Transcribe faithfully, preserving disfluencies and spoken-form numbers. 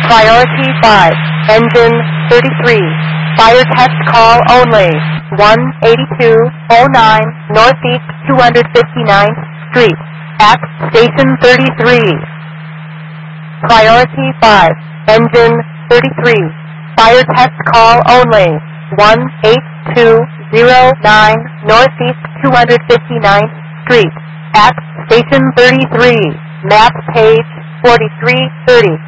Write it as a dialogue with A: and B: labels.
A: Priority five, engine thirty-three. Fire test call only. one eighty-two oh nine Northeast two hundred fifty-ninth Street. At Station thirty-three. Priority five, engine thirty-three. Fire test call only. one eight two oh nine Northeast two hundred fifty-ninth Street. At Station thirty-three. Map page forty-three thirty.